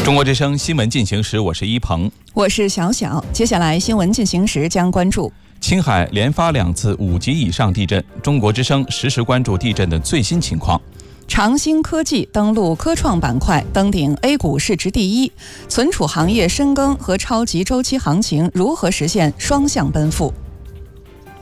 中国之声新闻进行时，我是一鹏， 我是小小。接下来新闻进行时将关注青海连发2次5级以上地震，中国之声实时关注地震的最新情况。 长兴科技登陆科创板块，登顶 A 股市值第一。存储行业深耕和超级周期行情如何实现双向奔赴？